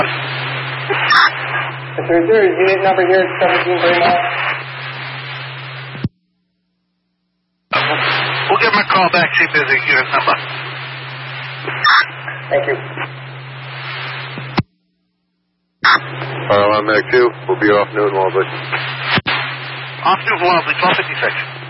Is there a unit number here at 17 Braemar? We'll give him a call back, see if there's a unit number. Thank you. I'm Mac 2. We'll be off Newton Walsley. Off Newton Walsley, 1256.